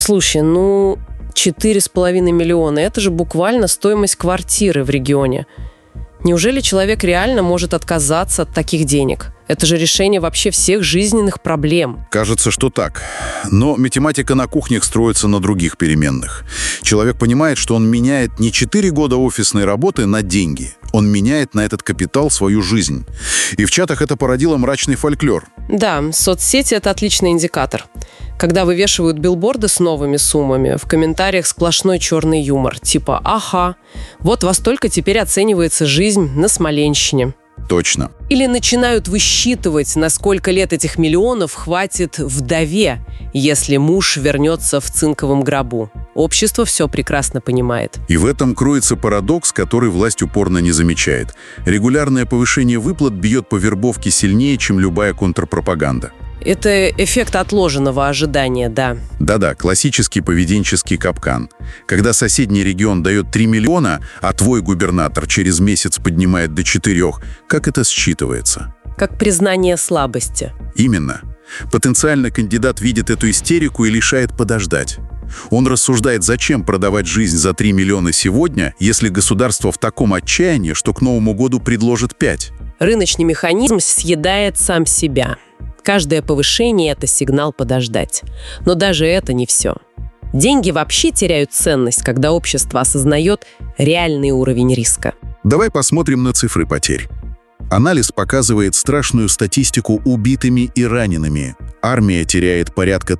Слушай, ну 4,5 миллиона – это же буквально стоимость квартиры в регионе. Неужели человек реально может отказаться от таких денег? Это же решение вообще всех жизненных проблем. Кажется, что так. Но математика на кухнях строится на других переменных. Человек понимает, что он меняет не 4 года офисной работы на деньги. Он меняет на этот капитал свою жизнь. И в чатах это породило мрачный фольклор. Да, соцсети – это отличный индикатор. Когда вывешивают билборды с новыми суммами, в комментариях сплошной черный юмор. Типа «Ага, вот во столько теперь оценивается жизнь на Смоленщине». Точно. Или начинают высчитывать, на сколько лет этих миллионов хватит вдове, если муж вернется в цинковом гробу. Общество все прекрасно понимает. И в этом кроется парадокс, который власть упорно не замечает. Регулярное повышение выплат бьет по вербовке сильнее, чем любая контрпропаганда. Это эффект отложенного ожидания, да. Да-да, классический поведенческий капкан. Когда соседний регион дает 3 миллиона, а твой губернатор через месяц поднимает до 4, как это считывается? Как признание слабости. Именно. Потенциально кандидат видит эту истерику и решает подождать. Он рассуждает, зачем продавать жизнь за 3 миллиона сегодня, если государство в таком отчаянии, что к Новому году предложит 5. Рыночный механизм съедает сам себя. Каждое повышение – это сигнал подождать. Но даже это не все. Деньги вообще теряют ценность, когда общество осознает реальный уровень риска. Давай посмотрим на цифры потерь. Анализ показывает страшную статистику убитыми и ранеными. Армия теряет порядка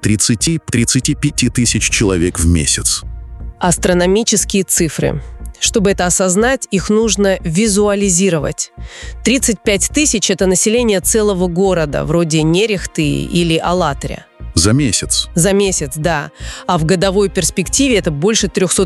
30-35 тысяч человек в месяц. Астрономические цифры. Чтобы это осознать, их нужно визуализировать. 35 тысяч – это население целого города, вроде Нерехты или Алатыря. За месяц? За месяц, да. А в годовой перспективе это больше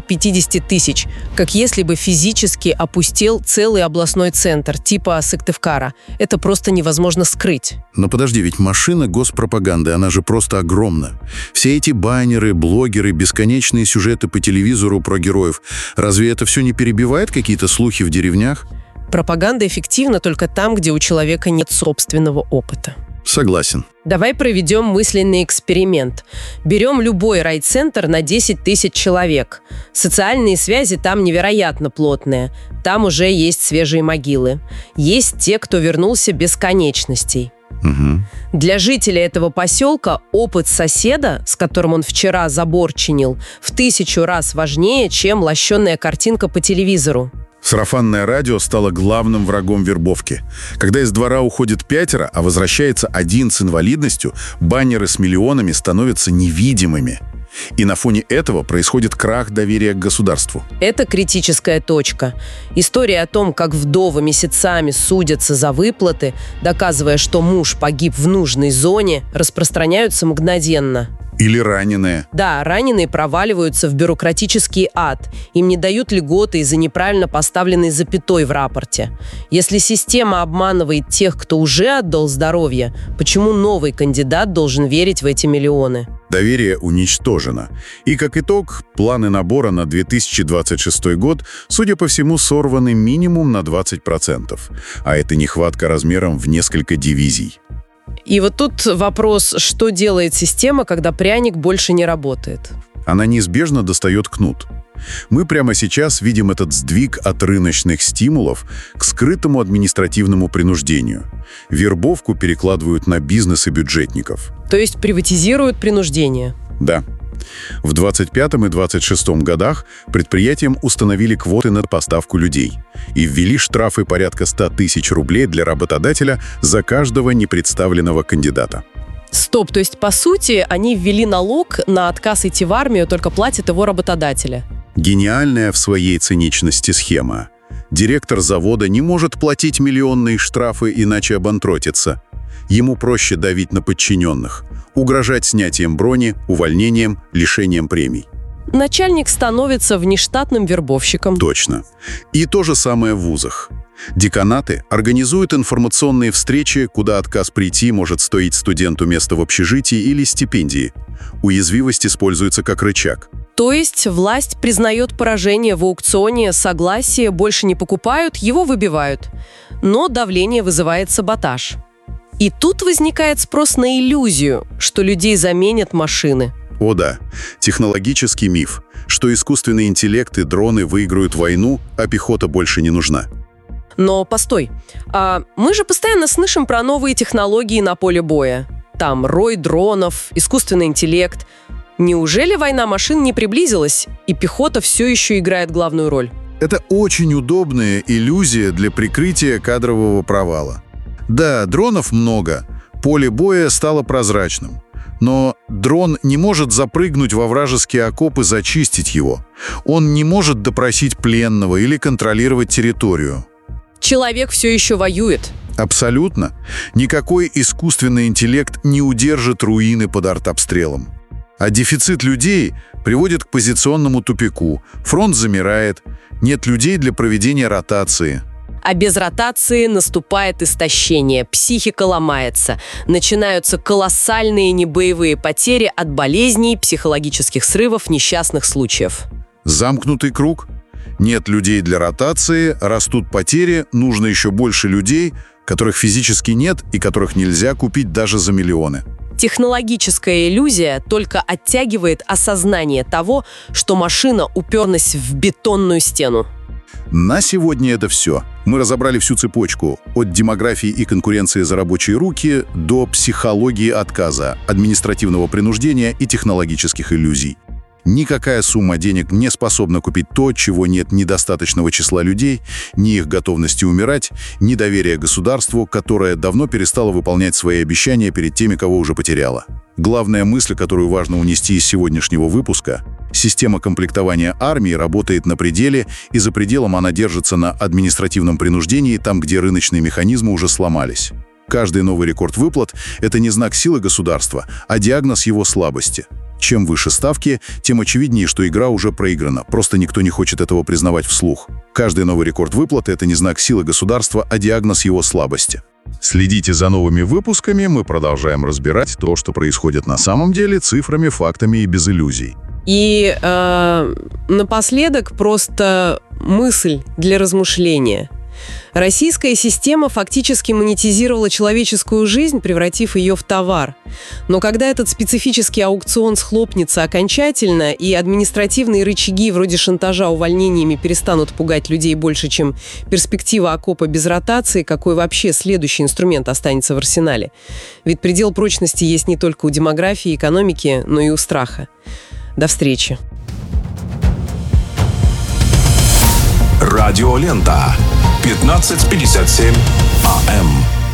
350 тысяч, как если бы физически опустел целый областной центр, типа Сыктывкара. Это просто невозможно скрыть. Но подожди, ведь машина госпропаганды, она же просто огромна. Все эти баннеры, блогеры, бесконечные сюжеты по телевизору про героев. Разве это все не перебивает какие-то слухи в деревнях? Пропаганда эффективна только там, где у человека нет собственного опыта. Согласен. Давай проведем мысленный эксперимент. Берем любой райцентр на 10 тысяч человек. Социальные связи там невероятно плотные. Там уже есть свежие могилы. Есть те, кто вернулся без конечностей. Угу. Для жителя этого поселка опыт соседа, с которым он вчера забор чинил, в 1000 раз важнее, чем лощеная картинка по телевизору. Сарафанное радио стало главным врагом вербовки. Когда из двора уходит 5, а возвращается 1 с инвалидностью, баннеры с миллионами становятся невидимыми. И на фоне этого происходит крах доверия к государству. Это критическая точка. История о том, как вдовы месяцами судятся за выплаты, доказывая, что муж погиб в нужной зоне, распространяются мгновенно. Или раненые. Да, раненые проваливаются в бюрократический ад. Им не дают льготы из-за неправильно поставленной запятой в рапорте. Если система обманывает тех, кто уже отдал здоровье, почему новый кандидат должен верить в эти миллионы? Доверие уничтожено. И как итог, планы набора на 2026 год, судя по всему, сорваны минимум на 20%. А это нехватка размером в несколько дивизий. И вот тут вопрос, что делает система, когда пряник больше не работает? Она неизбежно достает кнут. Мы прямо сейчас видим этот сдвиг от рыночных стимулов к скрытому административному принуждению. Вербовку перекладывают на бизнес и бюджетников. То есть приватизируют принуждение? Да. В 2025 и 2026 годах предприятиям установили квоты на поставку людей и ввели штрафы порядка 100 тысяч рублей для работодателя за каждого непредставленного кандидата. Стоп, то есть, по сути, они ввели налог на отказ идти в армию, только платит его работодателя. Гениальная в своей циничности схема. Директор завода не может платить миллионные штрафы, иначе обанкротится. Ему проще давить на подчиненных, угрожать снятием брони, увольнением, лишением премий. Начальник становится внештатным вербовщиком. Точно. И то же самое в вузах. Деканаты организуют информационные встречи, куда отказ прийти может стоить студенту место в общежитии или стипендии. Уязвимость используется как рычаг. То есть власть признает поражение в аукционе, согласие больше не покупают, его выбивают. Но давление вызывает саботаж. И тут возникает спрос на иллюзию, что людей заменят машины. О да, технологический миф, что искусственный интеллект и дроны выиграют войну, а пехота больше не нужна. Но постой, мы же постоянно слышим про новые технологии на поле боя. Там рой дронов, искусственный интеллект. Неужели война машин не приблизилась, и пехота все еще играет главную роль? Это очень удобная иллюзия для прикрытия кадрового провала. Да, дронов много, поле боя стало прозрачным. Но дрон не может запрыгнуть во вражеский окоп и зачистить его. Он не может допросить пленного или контролировать территорию. Человек все еще воюет. Абсолютно. Никакой искусственный интеллект не удержит руины под артобстрелом. А дефицит людей приводит к позиционному тупику. Фронт замирает, нет людей для проведения ротации. А без ротации наступает истощение, психика ломается, начинаются колоссальные небоевые потери от болезней, психологических срывов, несчастных случаев. Замкнутый круг. Нет людей для ротации, растут потери, нужно еще больше людей, которых физически нет и которых нельзя купить даже за миллионы. Технологическая иллюзия только оттягивает осознание того, что машина уперлась в бетонную стену. На сегодня это все. Мы разобрали всю цепочку от демографии и конкуренции за рабочие руки до психологии отказа, административного принуждения и технологических иллюзий. Никакая сумма денег не способна купить то, чего нет ни достаточного числа людей, ни их готовности умирать, ни доверия государству, которое давно перестало выполнять свои обещания перед теми, кого уже потеряло. Главная мысль, которую важно унести из сегодняшнего выпуска – система комплектования армии работает на пределе, и за пределом она держится на административном принуждении, там, где рыночные механизмы уже сломались. Каждый новый рекорд выплат – это не знак силы государства, а диагноз его слабости. Чем выше ставки, тем очевиднее, что игра уже проиграна. Просто никто не хочет этого признавать вслух. Каждый новый рекорд выплаты – это не знак силы государства, а диагноз его слабости. Следите за новыми выпусками, мы продолжаем разбирать то, что происходит на самом деле, цифрами, фактами и без иллюзий. И напоследок просто мысль для размышления. Российская система фактически монетизировала человеческую жизнь, превратив ее в товар. Но когда этот специфический аукцион схлопнется окончательно, и административные рычаги вроде шантажа увольнениями перестанут пугать людей больше, чем перспектива окопа без ротации, какой вообще следующий инструмент останется в арсенале? Ведь предел прочности есть не только у демографии и экономики, но и у страха. До встречи. Радиолента. 15:57 АМ.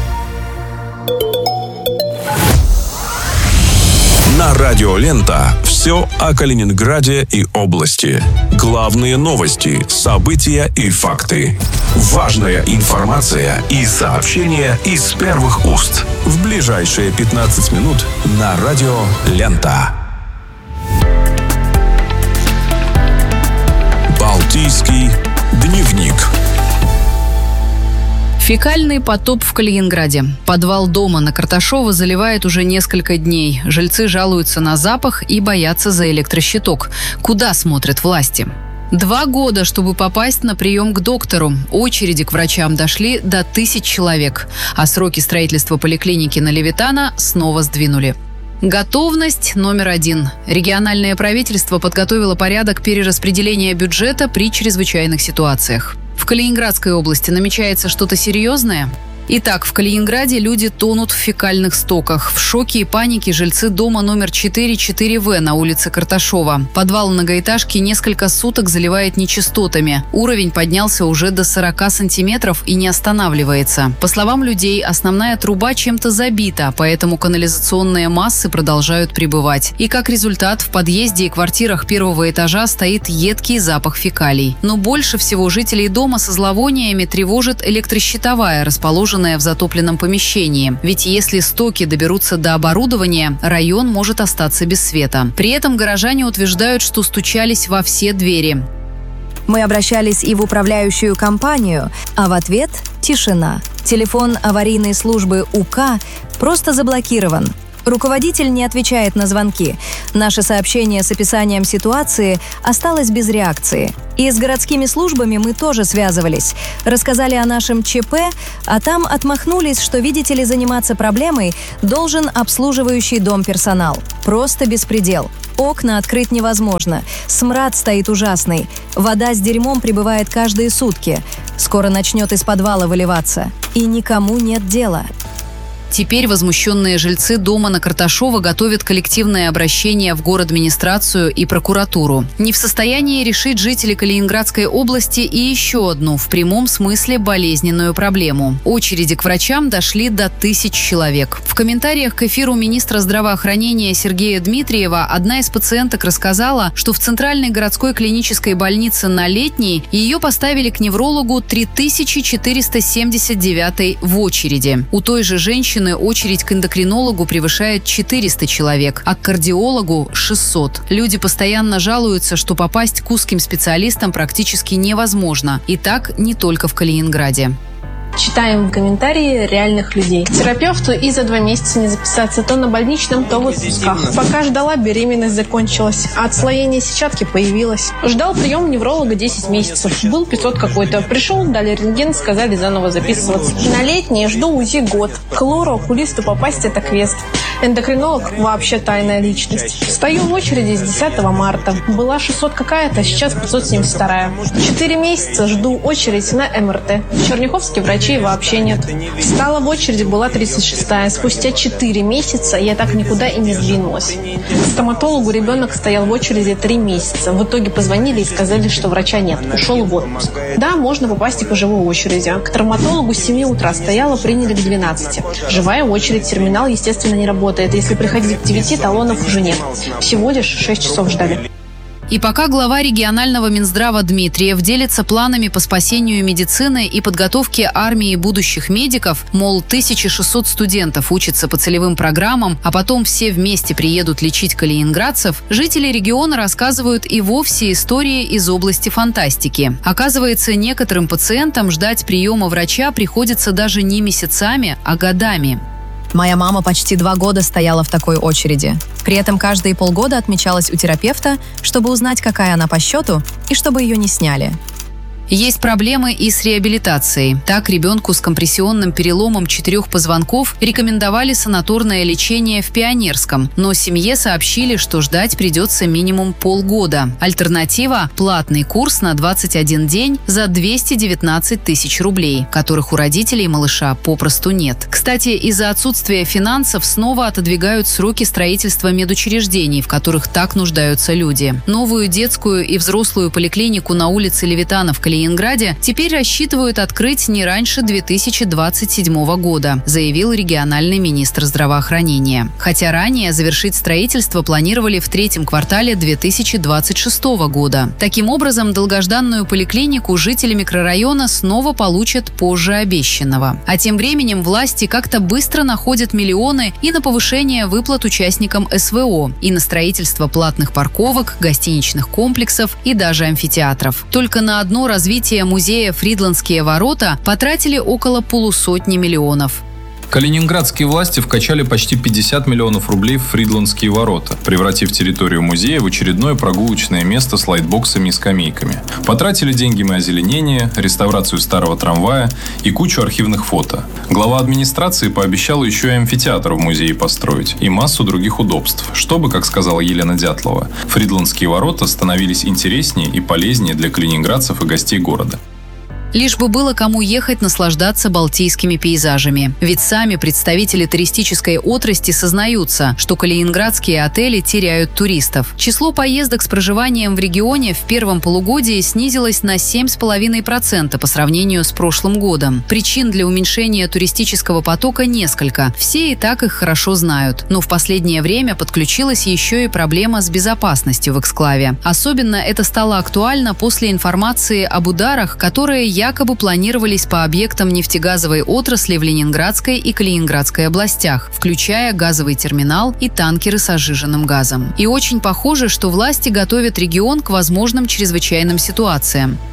На Радиолента все о Калининграде и области. Главные новости, события и факты. Важная информация и сообщения из первых уст. В ближайшие 15 минут на Радиолента. Балтийский дневник. Фекальный потоп в Калининграде. Подвал дома на Карташова заливает уже несколько дней. Жильцы жалуются на запах и боятся за электрощиток. Куда смотрят власти? 2 года, чтобы попасть на прием к доктору. Очереди к врачам дошли до 1000 человек. А сроки строительства поликлиники на Левитана снова сдвинули. Готовность номер 1. Региональное правительство подготовило порядок перераспределения бюджета при чрезвычайных ситуациях. В Калининградской области намечается что-то серьезное? Итак, в Калининграде люди тонут в фекальных стоках. В шоке и панике жильцы дома номер 4-4В на улице Карташова. Подвал многоэтажки несколько суток заливает нечистотами. Уровень поднялся уже до 40 сантиметров и не останавливается. По словам людей, основная труба чем-то забита, поэтому канализационные массы продолжают прибывать. И как результат, в подъезде и квартирах первого этажа стоит едкий запах фекалий. Но больше всего жителей дома со зловониями тревожит электрощитовая, расположенная в затопленном помещении. Ведь если стоки доберутся до оборудования, район может остаться без света. При этом горожане утверждают, что стучались во все двери. Мы обращались и в управляющую компанию, а в ответ – тишина. Телефон аварийной службы УК просто заблокирован. Руководитель не отвечает на звонки. Наше сообщение с описанием ситуации осталось без реакции. И с городскими службами мы тоже связывались. Рассказали о нашем ЧП, а там отмахнулись, что, видите ли, заниматься проблемой должен обслуживающий дом персонал. Просто беспредел. Окна открыть невозможно. Смрад стоит ужасный. Вода с дерьмом прибывает каждые сутки. Скоро начнет из подвала выливаться. И никому нет дела. Теперь возмущенные жильцы дома на Карташова готовят коллективное обращение в горадминистрацию и прокуратуру. Не в состоянии решить жители Калининградской области и еще одну, в прямом смысле, болезненную проблему. Очереди к врачам дошли до 1000 человек. В комментариях к эфиру министра здравоохранения Сергея Дмитриева одна из пациенток рассказала, что в Центральной городской клинической больнице на Летней ее поставили к неврологу 3479 в очереди. У той же женщины очередь к эндокринологу превышает 400 человек, а к кардиологу – 600. Люди постоянно жалуются, что попасть к узким специалистам практически невозможно. И так не только в Калининграде. Читаем комментарии реальных людей. К терапевту и за 2 месяца не записаться, то на больничном, то в отпусках. Пока ждала, беременность закончилась, а отслоение сетчатки появилось. Ждал прием невролога 10 месяцев. Был 500 какой-то. Пришел, дали рентген, сказали заново записываться. На Летней жду УЗИ год. К лору-окулисту попасть – это квест. Эндокринолог – вообще тайная личность. Стою в очереди с 10 марта. Была 600 какая-то, сейчас 572. 4 месяца жду очередь на МРТ. В Черняховске врачей вообще нет. Встала в очередь, была 36-я. Спустя 4 месяца я так никуда и не сдвинулась. К стоматологу ребенок стоял в очереди 3 месяца. В итоге позвонили и сказали, что врача нет. Ушел в отпуск. Да, можно попасть и по живой очереди. К травматологу с 7 утра стояла, приняли к 12. Живая очередь, терминал, естественно, не работает. Если приходить к 9, талонов уже нет. Всего лишь 6 часов ждали. И пока глава регионального Минздрава Дмитриев делится планами по спасению медицины и подготовке армии будущих медиков, мол, 1600 студентов учатся по целевым программам, а потом все вместе приедут лечить калининградцев, жители региона рассказывают и вовсе истории из области фантастики. Оказывается, некоторым пациентам ждать приема врача приходится даже не месяцами, а годами. Моя мама почти 2 года стояла в такой очереди. При этом каждые полгода отмечалась у терапевта, чтобы узнать, какая она по счету, и чтобы ее не сняли. Есть проблемы и с реабилитацией. Так, ребенку с компрессионным переломом 4 позвонков рекомендовали санаторное лечение в Пионерском, но семье сообщили, что ждать придется минимум полгода. Альтернатива – платный курс на 21 день за 219 тысяч рублей, которых у родителей малыша попросту нет. Кстати, из-за отсутствия финансов снова отодвигают сроки строительства медучреждений, в которых так нуждаются люди. Новую детскую и взрослую поликлинику на улице Левитана в Калининграде теперь рассчитывают открыть не раньше 2027 года, заявил региональный министр здравоохранения. Хотя ранее завершить строительство планировали в 3-м квартале 2026 года. Таким образом, долгожданную поликлинику жители микрорайона снова получат позже обещанного. А тем временем власти как-то быстро находят миллионы и на повышение выплат участникам СВО, и на строительство платных парковок, гостиничных комплексов и даже амфитеатров. Только на одно развитие музея «Фридландские ворота» потратили около 200 миллионов. Калининградские власти вкачали почти 50 миллионов рублей в Фридландские ворота, превратив территорию музея в очередное прогулочное место с лайтбоксами и скамейками. Потратили деньги на озеленение, реставрацию старого трамвая и кучу архивных фото. Глава администрации пообещал еще и амфитеатр в музее построить и массу других удобств, чтобы, как сказала Елена Дятлова, Фридландские ворота становились интереснее и полезнее для калининградцев и гостей города. Лишь бы было кому ехать наслаждаться балтийскими пейзажами. Ведь сами представители туристической отрасли сознаются, что калининградские отели теряют туристов. Число поездок с проживанием в регионе в первом полугодии снизилось на 7,5% по сравнению с прошлым годом. Причин для уменьшения туристического потока несколько. Все и так их хорошо знают. Но в последнее время подключилась еще и проблема с безопасностью в эксклаве. Особенно это стало актуально после информации об ударах, которые якобы планировались по объектам нефтегазовой отрасли в Ленинградской и Калининградской областях, включая газовый терминал и танкеры с сжиженным газом. И очень похоже, что власти готовят регион к возможным чрезвычайным ситуациям.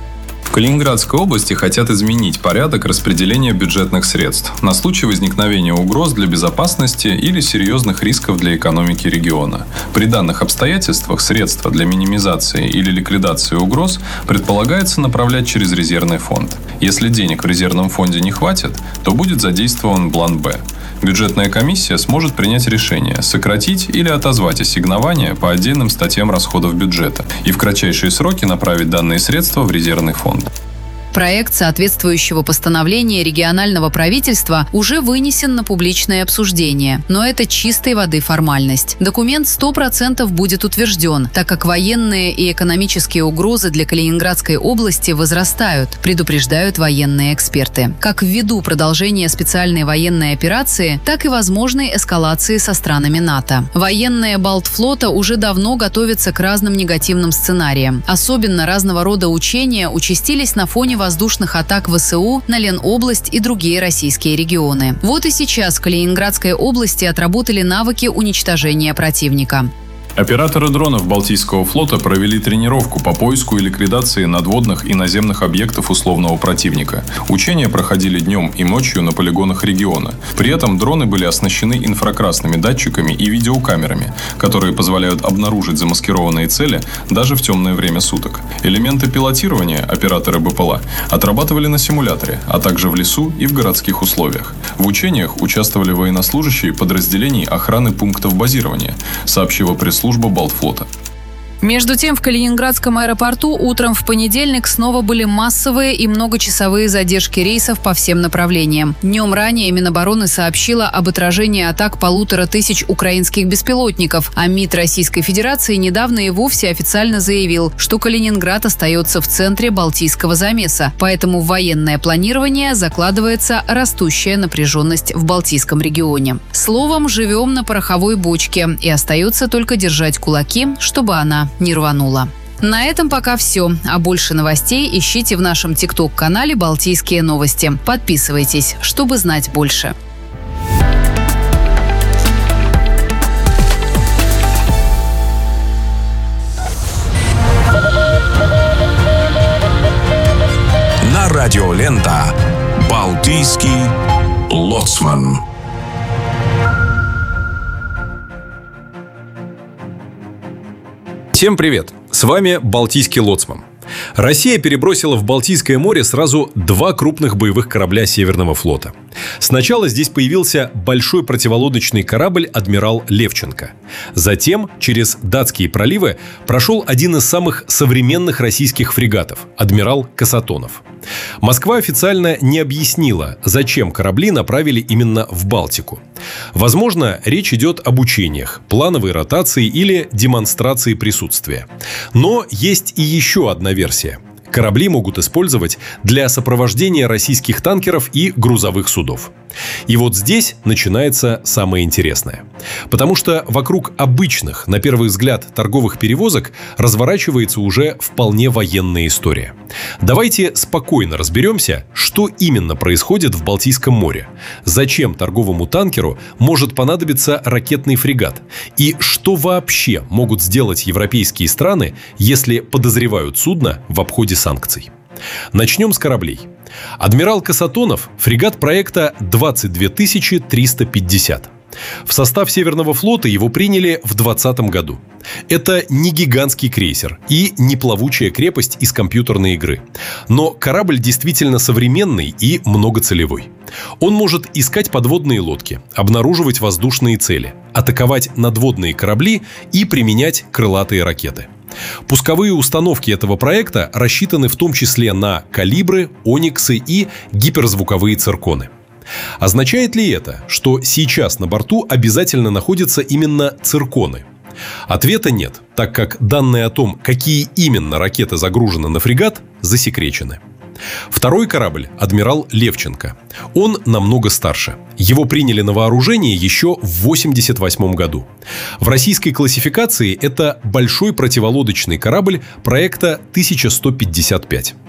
В Калининградской области хотят изменить порядок распределения бюджетных средств на случай возникновения угроз для безопасности или серьезных рисков для экономики региона. При данных обстоятельствах средства для минимизации или ликвидации угроз предполагается направлять через резервный фонд. Если денег в резервном фонде не хватит, то будет задействован план «Б». Бюджетная комиссия сможет принять решение сократить или отозвать ассигнования по отдельным статьям расходов бюджета и в кратчайшие сроки направить данные средства в резервный фонд. Проект соответствующего постановления регионального правительства уже вынесен на публичное обсуждение, но это чистой воды формальность. Документ 100% будет утвержден, так как военные и экономические угрозы для Калининградской области возрастают, предупреждают военные эксперты. Как ввиду продолжения специальной военной операции, так и возможной эскалации со странами НАТО. Военные Балтфлота уже давно готовятся к разным негативным сценариям. Особенно разного рода учения участились на фоне воздушных атак ВСУ на Ленобласть и другие российские регионы. Вот и сейчас в Калининградской области отработали навыки уничтожения противника. Операторы дронов Балтийского флота провели тренировку по поиску и ликвидации надводных и наземных объектов условного противника. Учения проходили днем и ночью на полигонах региона. При этом дроны были оснащены инфракрасными датчиками и видеокамерами, которые позволяют обнаружить замаскированные цели даже в темное время суток. Элементы пилотирования операторы БПЛА отрабатывали на симуляторе, а также в лесу и в городских условиях. В учениях участвовали военнослужащие подразделений охраны пунктов базирования, сообщила пресс-служба Балтфлота. Между тем, в Калининградском аэропорту утром в понедельник снова были массовые и многочасовые задержки рейсов по всем направлениям. Днем ранее Минобороны сообщила об отражении атак 1500 украинских беспилотников, а МИД Российской Федерации недавно и вовсе официально заявил, что Калининград остается в центре Балтийского замеса, поэтому в военное планирование закладывается растущая напряженность в Балтийском регионе. Словом, живем на пороховой бочке, и остается только держать кулаки, чтобы она не рванула. На этом пока все. А больше новостей ищите в нашем ТикТок-канале «Балтийские новости». Подписывайтесь, чтобы знать больше. На радио «Лента» «Балтийский лоцман». Всем привет! С вами Балтийский лоцман. Россия перебросила в Балтийское море сразу 2 крупных боевых корабля Северного флота. Сначала здесь появился большой противолодочный корабль «Адмирал Левченко». Затем через датские проливы прошел один из самых современных российских фрегатов – «Адмирал Касатонов». Москва официально не объяснила, зачем корабли направили именно в Балтику. Возможно, речь идет об учениях, плановой ротации или демонстрации присутствия. Но есть и еще одна версия. Корабли могут использовать для сопровождения российских танкеров и грузовых судов. И вот здесь начинается самое интересное. Потому что вокруг обычных, на первый взгляд, торговых перевозок разворачивается уже вполне военная история. Давайте спокойно разберемся, что именно происходит в Балтийском море, зачем торговому танкеру может понадобиться ракетный фрегат и что вообще могут сделать европейские страны, если подозревают судно в обходе санкций. Начнем с кораблей. «Адмирал Касатонов» – фрегат проекта 22 350. В состав Северного флота его приняли в 2020 году. Это не гигантский крейсер и не плавучая крепость из компьютерной игры. Но корабль действительно современный и многоцелевой. Он может искать подводные лодки, обнаруживать воздушные цели, атаковать надводные корабли и применять крылатые ракеты. Пусковые установки этого проекта рассчитаны в том числе на калибры, ониксы и гиперзвуковые цирконы. Означает ли это, что сейчас на борту обязательно находятся именно цирконы? Ответа нет, так как данные о том, какие именно ракеты загружены на фрегат, засекречены. Второй корабль – «Адмирал Левченко». Он намного старше. Его приняли на вооружение еще в 1988 году. В российской классификации это большой противолодочный корабль проекта 1155.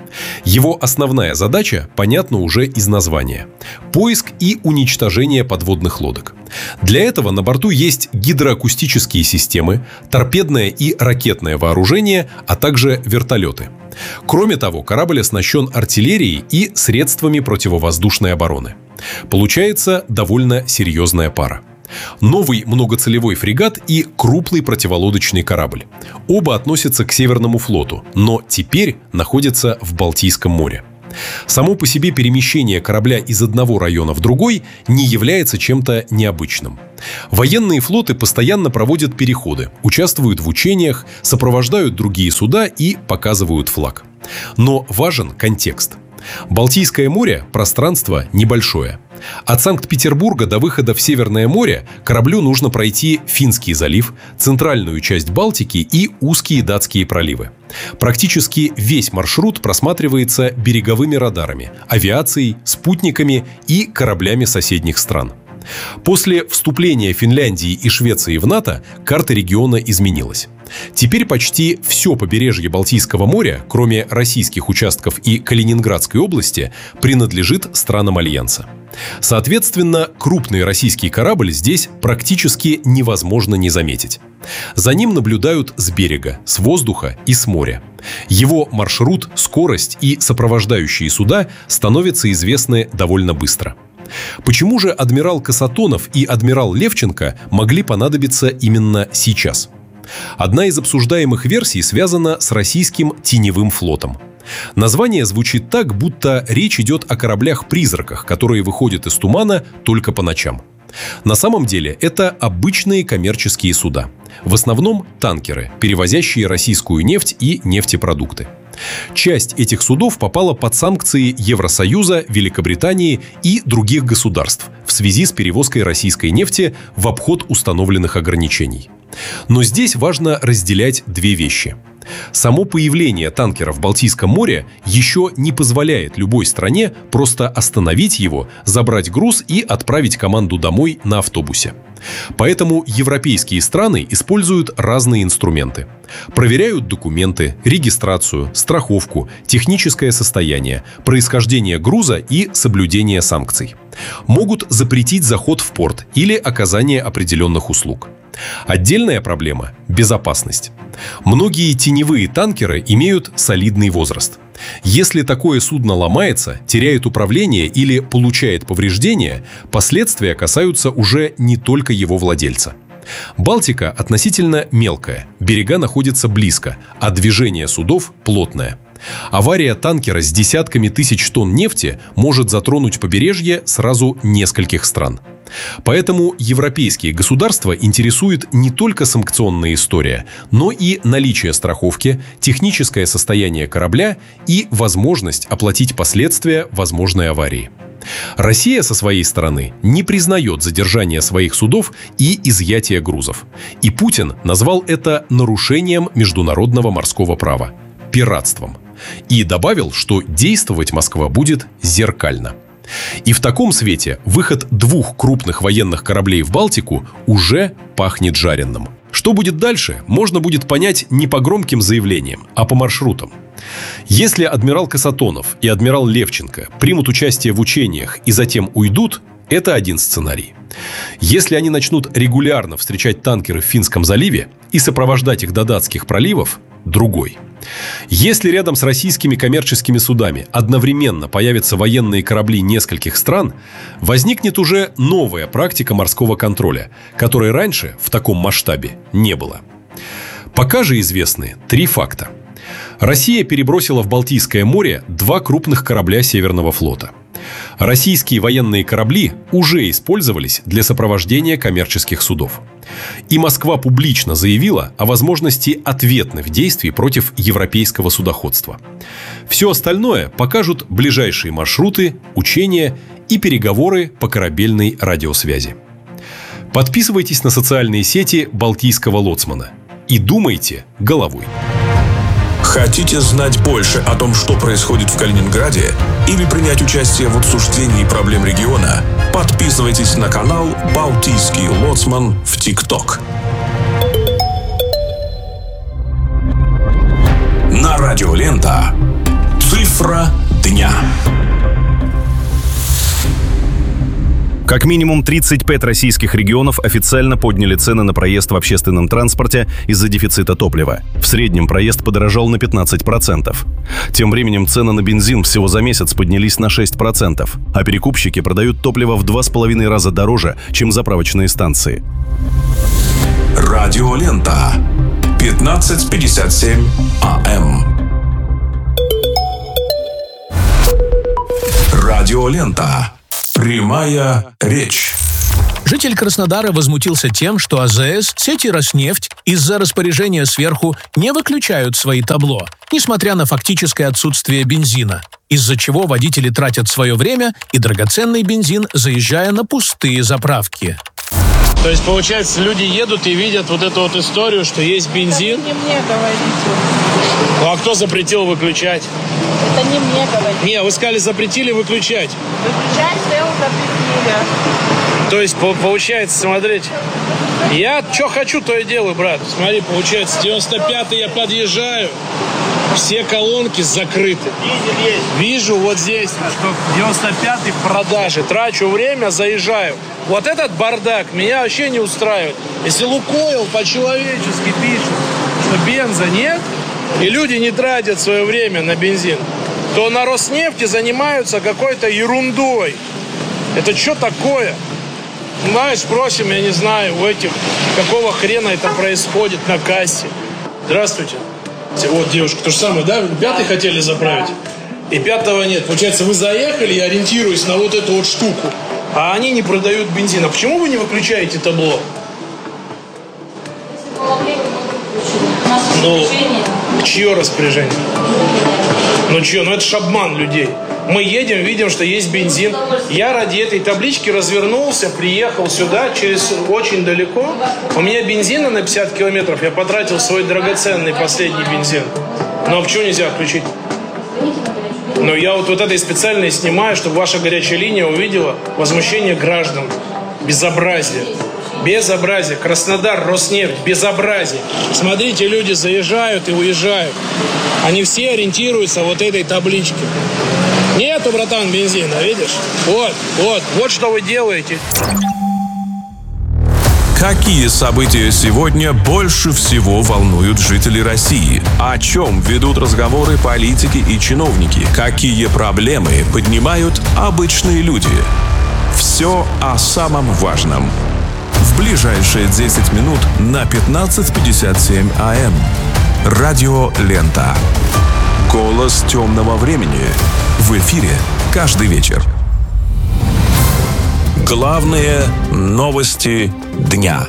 Его основная задача понятна уже из названия – поиск и уничтожение подводных лодок. Для этого на борту есть гидроакустические системы, торпедное и ракетное вооружение, а также вертолеты. Кроме того, корабль оснащен артиллерией и средствами противовоздушной обороны. Получается довольно серьезная пара. Новый многоцелевой фрегат и крупный противолодочный корабль. Оба относятся к Северному флоту, но теперь находятся в Балтийском море. Само по себе перемещение корабля из одного района в другой не является чем-то необычным. Военные флоты постоянно проводят переходы, участвуют в учениях, сопровождают другие суда и показывают флаг. Но важен контекст. Балтийское море – пространство небольшое. От Санкт-Петербурга до выхода в Северное море кораблю нужно пройти Финский залив, центральную часть Балтики и узкие датские проливы. Практически весь маршрут просматривается береговыми радарами, авиацией, спутниками и кораблями соседних стран. После вступления Финляндии и Швеции в НАТО карта региона изменилась. Теперь почти все побережье Балтийского моря, кроме российских участков и Калининградской области, принадлежит странам Альянса. Соответственно, крупный российский корабль здесь практически невозможно не заметить. За ним наблюдают с берега, с воздуха и с моря. Его маршрут, скорость и сопровождающие суда становятся известны довольно быстро. Почему же адмирал Касатонов и адмирал Левченко могли понадобиться именно сейчас? Одна из обсуждаемых версий связана с российским теневым флотом. Название звучит так, будто речь идет о кораблях-призраках, которые выходят из тумана только по ночам. На самом деле это обычные коммерческие суда. В основном танкеры, перевозящие российскую нефть и нефтепродукты. Часть этих судов попала под санкции Евросоюза, Великобритании и других государств в связи с перевозкой российской нефти в обход установленных ограничений. Но здесь важно разделять две вещи. Само появление танкера в Балтийском море еще не позволяет любой стране просто остановить его, забрать груз и отправить команду домой на автобусе. Поэтому европейские страны используют разные инструменты. Проверяют документы, регистрацию, страховку, техническое состояние, происхождение груза и соблюдение санкций. Могут запретить заход в порт или оказание определенных услуг. Отдельная проблема – безопасность. Многие теневые танкеры имеют солидный возраст. Если такое судно ломается, теряет управление или получает повреждения, последствия касаются уже не только его владельца. Балтика относительно мелкая, берега находятся близко, а движение судов плотное. Авария танкера с десятками тысяч тонн нефти может затронуть побережье сразу нескольких стран. Поэтому европейские государства интересует не только санкционная история, но и наличие страховки, техническое состояние корабля и возможность оплатить последствия возможной аварии. Россия со своей стороны не признает задержание своих судов и изъятие грузов. И Путин назвал это нарушением международного морского права – пиратством. И добавил, что действовать Москва будет зеркально. И в таком свете выход двух крупных военных кораблей в Балтику уже пахнет жареным. Что будет дальше, можно будет понять не по громким заявлениям, а по маршрутам. Если адмирал Касатонов и адмирал Левченко примут участие в учениях и затем уйдут, это один сценарий. Если они начнут регулярно встречать танкеры в Финском заливе и сопровождать их до датских проливов, другой. Если рядом с российскими коммерческими судами одновременно появятся военные корабли нескольких стран, возникнет уже новая практика морского контроля, которой раньше в таком масштабе не было. Пока же известны три факта. Россия перебросила в Балтийское море 2 крупных корабля Северного флота. Российские военные корабли уже использовались для сопровождения коммерческих судов. И Москва публично заявила о возможности ответных действий против европейского судоходства. Все остальное покажут ближайшие маршруты, учения и переговоры по корабельной радиосвязи. Подписывайтесь на социальные сети Балтийского лоцмана и думайте головой. Хотите знать больше о том, что происходит в Калининграде, или принять участие в обсуждении проблем региона? Подписывайтесь на канал «Балтийский лоцман» в ТикТок. На радио Лента. Цифры Цифра дня. Как минимум 35 российских регионов официально подняли цены на проезд в общественном транспорте из-за дефицита топлива. В среднем проезд подорожал на 15%. Тем временем цены на бензин всего за месяц поднялись на 6%, а перекупщики продают топливо в 2,5 раза дороже, чем заправочные станции. Радиолента. 15:57 АМ. Радиолента. Прямая речь. Житель Краснодара возмутился тем, что АЗС, сети Роснефть из-за распоряжения сверху не выключают свои табло, несмотря на фактическое отсутствие бензина, из-за чего водители тратят свое время и драгоценный бензин, заезжая на пустые заправки. То есть, получается, люди едут и видят вот эту вот историю, что есть бензин. Это не мне говорите. Ну, а кто запретил выключать? Это не мне говорите. Не, вы сказали, запретили выключать. Выключать СЭО запретили. То есть, получается, смотрите, я что хочу, то и делаю, брат. Смотри, получается, 95-й я подъезжаю, все колонки закрыты. Вижу вот здесь, что 95-й в продаже. Трачу время, заезжаю. Вот этот бардак меня вообще не устраивает. Если Лукойл по-человечески пишет, что бенза нет, и люди не тратят свое время на бензин, то на Роснефти занимаются какой-то ерундой. Это что такое? Знаешь, спросим, я не знаю, у этих, какого хрена это происходит на кассе. Здравствуйте. Вот девушка, то же самое, да? Вы 5-й хотели заправить? И 5-го нет. Получается, вы заехали, я ориентируюсь на вот эту вот штуку, а они не продают бензин. А почему вы не выключаете табло? Ну, чье распоряжение? Ну, чье? Ну, это ж обман людей. Мы едем, видим, что есть бензин. Я ради этой таблички развернулся, приехал сюда, через очень далеко. У меня бензина на 50 километров. Я потратил свой драгоценный последний бензин. Ну, а почему нельзя включить? Ну, я вот это и специально и снимаю, чтобы ваша горячая линия увидела возмущение граждан. Безобразие. Безобразие. Краснодар, Роснефть. Безобразие. Смотрите, люди заезжают и уезжают. Они все ориентируются вот этой табличке. Нету, братан, бензина, видишь? Вот что вы делаете. Какие события сегодня больше всего волнуют жителей России? О чем ведут разговоры политики и чиновники? Какие проблемы поднимают обычные люди? Все о самом важном. В ближайшие 10 минут на 15:57 АМ. Радиолента. Голос темного времени. В эфире каждый вечер. Главные новости дня.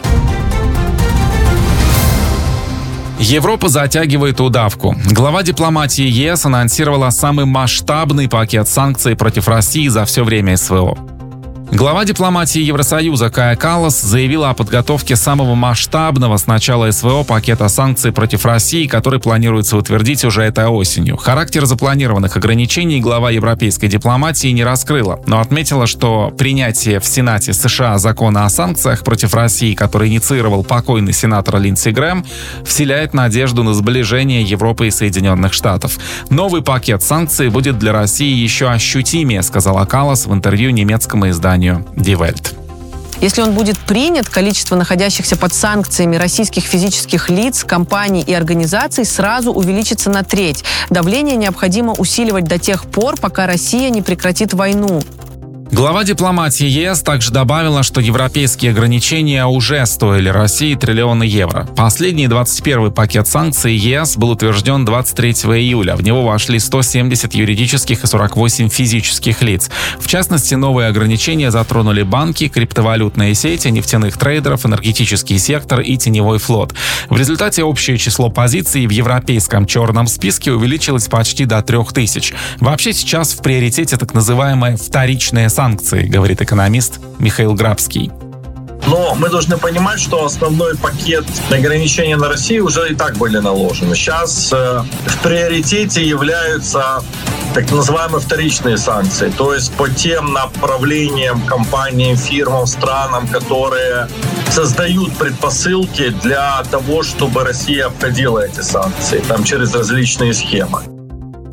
Европа затягивает удавку. Глава дипломатии ЕС анонсировала самый масштабный пакет санкций против России за все время СВО. Глава дипломатии Евросоюза Кая Каллас заявила о подготовке самого масштабного с начала СВО пакета санкций против России, который планируется утвердить уже этой осенью. Характер запланированных ограничений глава европейской дипломатии не раскрыла, но отметила, что принятие в Сенате США закона о санкциях против России, который инициировал покойный сенатор Линдси Грэм, вселяет надежду на сближение Европы и Соединенных Штатов. Новый пакет санкций будет для России еще ощутимее, сказала Каллас в интервью немецкому изданию Die Welt. Если он будет принят, количество находящихся под санкциями российских физических лиц, компаний и организаций сразу увеличится на треть. Давление необходимо усиливать до тех пор, пока Россия не прекратит войну. Глава дипломатии ЕС также добавила, что европейские ограничения уже стоили России триллионы евро. Последний 21-й пакет санкций ЕС был утвержден 23 июля. В него вошли 170 юридических и 48 физических лиц. В частности, новые ограничения затронули банки, криптовалютные сети, нефтяных трейдеров, энергетический сектор и теневой флот. В результате общее число позиций в европейском черном списке увеличилось почти до 3000. Вообще сейчас в приоритете так называемые вторичные санкции, говорит экономист Михаил Грабский. Но мы должны понимать, что основной пакет ограничений на Россию уже и так были наложены. Сейчас в приоритете являются так называемые вторичные санкции, то есть по тем направлениям, компаниям, фирмам, странам, которые создают предпосылки для того, чтобы Россия обходила эти санкции, там через различные схемы.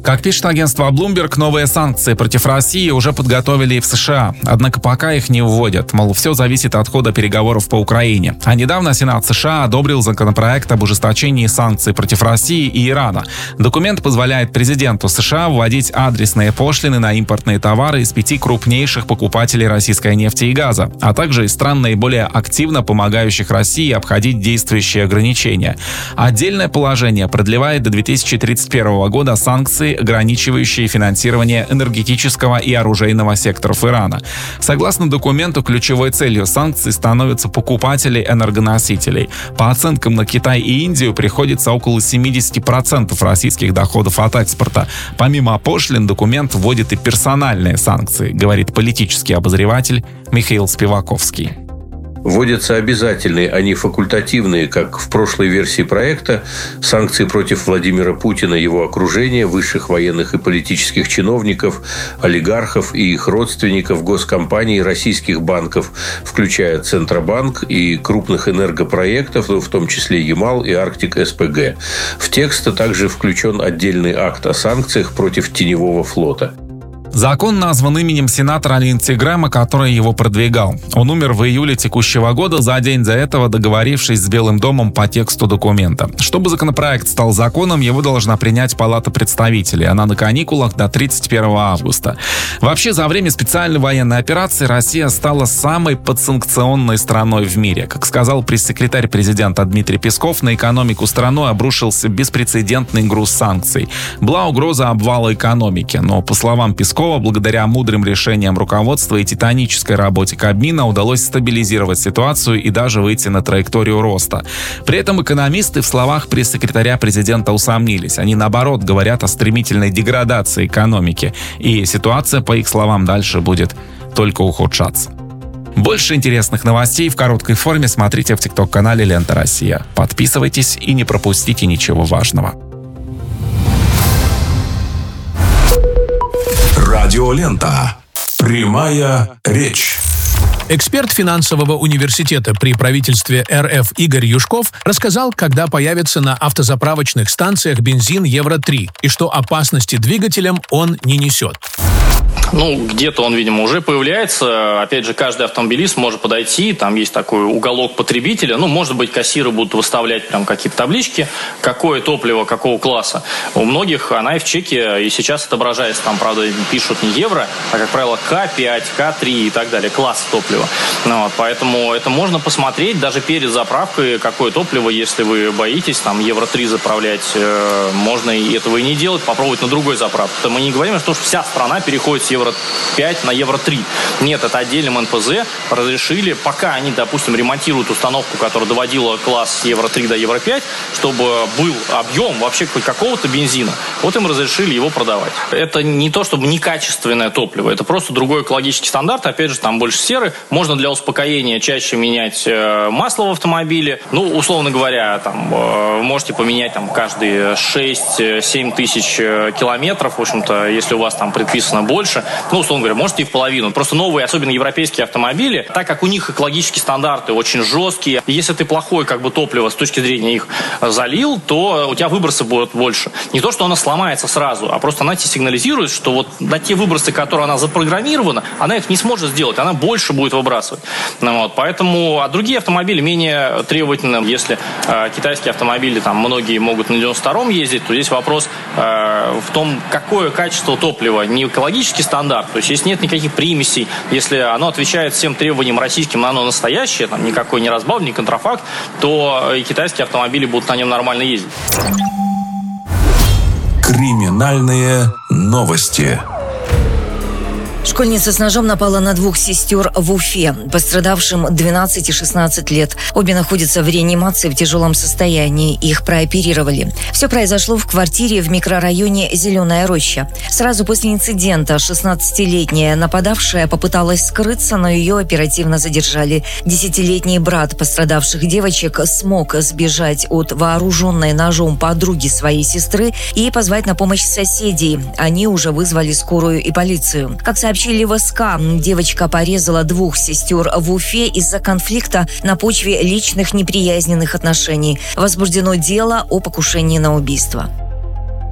Как пишет агентство Bloomberg, новые санкции против России уже подготовили и в США. Однако пока их не вводят. Мол, все зависит от хода переговоров по Украине. А недавно Сенат США одобрил законопроект об ужесточении санкций против России и Ирана. Документ позволяет президенту США вводить адресные пошлины на импортные товары из 5 крупнейших покупателей российской нефти и газа, а также из стран, наиболее активно помогающих России обходить действующие ограничения. Отдельное положение продлевает до 2031 года санкции, ограничивающие финансирование энергетического и оружейного секторов Ирана. Согласно документу, ключевой целью санкций становятся покупатели энергоносителей. По оценкам на Китай и Индию приходится около 70% российских доходов от экспорта. Помимо пошлин, документ вводит и персональные санкции, говорит политический обозреватель Михаил Спиваковский. Вводятся обязательные, а не факультативные, как в прошлой версии проекта, санкции против Владимира Путина, его окружения, высших военных и политических чиновников, олигархов и их родственников, госкомпаний, российских банков, включая Центробанк и крупных энергопроектов, в том числе Ямал и Арктик СПГ. В текст также включен отдельный акт о санкциях против теневого флота. Закон назван именем сенатора Линдси Грэма, который его продвигал. Он умер в июле текущего года, за день до этого договорившись с Белым домом по тексту документа. Чтобы законопроект стал законом, его должна принять Палата представителей. Она на каникулах до 31 августа. Вообще, за время специальной военной операции Россия стала самой подсанкционной страной в мире. Как сказал пресс-секретарь президента Дмитрий Песков, на экономику страны обрушился беспрецедентный груз санкций. Была угроза обвала экономики, но, по словам Пескова, благодаря мудрым решениям руководства и титанической работе Кабмина удалось стабилизировать ситуацию и даже выйти на траекторию роста. При этом экономисты в словах пресс-секретаря президента усомнились. Они, наоборот, говорят о стремительной деградации экономики. И ситуация, по их словам, дальше будет только ухудшаться. Больше интересных новостей в короткой форме смотрите в ТикТок-канале «Лента Россия». Подписывайтесь и не пропустите ничего важного. Радиолента. Прямая речь. Эксперт финансового университета при правительстве РФ Игорь Юшков рассказал, когда появится на автозаправочных станциях бензин Евро-3 и что опасности двигателям он не несет. Где-то он, видимо, уже появляется. Опять же, каждый автомобилист может подойти, там есть такой уголок потребителя. Может быть, кассиры будут выставлять прям какие-то таблички, какое топливо, какого класса. У многих она и в чеке и сейчас отображается. Там, правда, пишут не евро, а, как правило, К5, К3 и так далее, класс топлива. Поэтому это можно посмотреть даже перед заправкой, какое топливо, если вы боитесь там Евро-3 заправлять, можно и этого и не делать, попробовать на другой заправке. Мы не говорим, что вся страна переходит с Евро-5 на Евро-3. Нет, это отдельным НПЗ разрешили, пока они, допустим, ремонтируют установку, которая доводила класс с Евро-3 до Евро-5, чтобы был объем вообще хоть какого-то бензина. Вот им разрешили его продавать. Это не то, чтобы некачественное топливо, это просто другой экологический стандарт. Опять же, там больше серы. Можно для успокоения чаще менять масло в автомобиле. Условно говоря, можете поменять каждые 6-7 тысяч километров. В общем-то, если у вас там предписано больше, условно говоря, можете и в половину. Просто новые, особенно европейские автомобили, так как у них экологические стандарты очень жесткие, если ты плохое топливо с точки зрения их залил, то у тебя выбросы будут больше. Не то, что она сломается сразу, а просто она тебе сигнализирует, что на те выбросы, которые она запрограммирована, она их не сможет сделать, она больше будет выбрасывать. Поэтому, а другие автомобили менее требовательны. Если китайские автомобили, многие могут на 92-м ездить, то здесь вопрос в том, какое качество топлива, не экологический стандарт, то есть если нет никаких примесей, если оно отвечает всем требованиям российским, оно настоящее, никакой не разбавлен, не контрафакт, то и китайские автомобили будут на нем нормально ездить. Криминальные новости. Школьница с ножом напала на 2 сестер в Уфе. Пострадавшим 12 и 16 лет. Обе находятся в реанимации в тяжелом состоянии. Их прооперировали. Все произошло в квартире в микрорайоне Зеленая Роща. Сразу после инцидента 16-летняя нападавшая попыталась скрыться, но ее оперативно задержали. 10-летний брат пострадавших девочек смог сбежать от вооруженной ножом подруги своей сестры и позвать на помощь соседей. Они уже вызвали скорую и полицию. Как сообщили в СК, девочка порезала 2 сестер в Уфе из-за конфликта на почве личных неприязненных отношений. Возбуждено дело о покушении на убийство.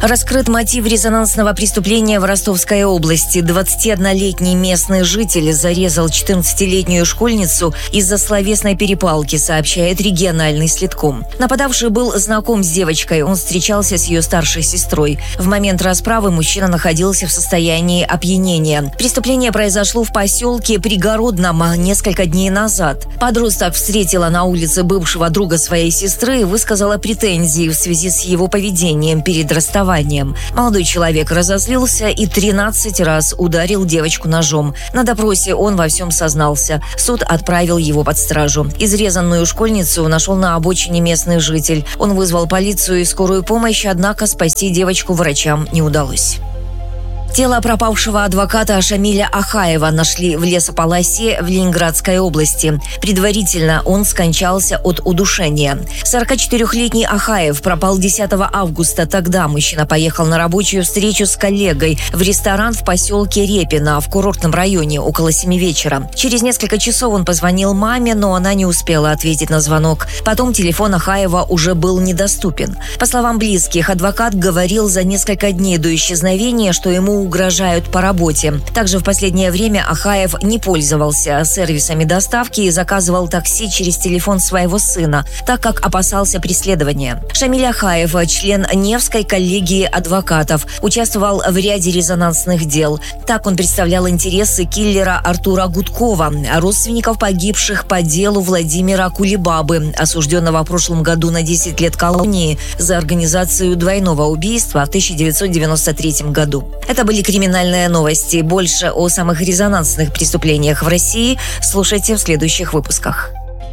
Раскрыт мотив резонансного преступления в Ростовской области. 21-летний местный житель зарезал 14-летнюю школьницу из-за словесной перепалки, сообщает региональный Следком. Нападавший был знаком с девочкой, он встречался с ее старшей сестрой. В момент расправы мужчина находился в состоянии опьянения. Преступление произошло в поселке Пригородном несколько дней назад. Подросток встретила на улице бывшего друга своей сестры и высказала претензии в связи с его поведением перед расставанием. Молодой человек разозлился и 13 раз ударил девочку ножом. На допросе он во всем сознался. Суд отправил его под стражу. Изрезанную школьницу нашел на обочине местный житель. Он вызвал полицию и скорую помощь, однако спасти девочку врачам не удалось. Тело пропавшего адвоката Шамиля Ахаева нашли в лесополосе в Ленинградской области. Предварительно он скончался от удушения. 44-летний Ахаев пропал 10 августа. Тогда мужчина поехал на рабочую встречу с коллегой в ресторан в поселке Репино в курортном районе около 7 вечера. Через несколько часов он позвонил маме, но она не успела ответить на звонок. Потом телефон Ахаева уже был недоступен. По словам близких, адвокат говорил за несколько дней до исчезновения, что ему угрожают по работе. Также в последнее время Ахаев не пользовался сервисами доставки и заказывал такси через телефон своего сына, так как опасался преследования. Шамиль Ахаев, член Невской коллегии адвокатов, участвовал в ряде резонансных дел. Так он представлял интересы киллера Артура Гудкова, родственников погибших по делу Владимира Кулебабы, осужденного в прошлом году на 10 лет колонии за организацию двойного убийства в 1993 году. Это были криминальные новости. Больше о самых резонансных преступлениях в России слушайте в следующих выпусках.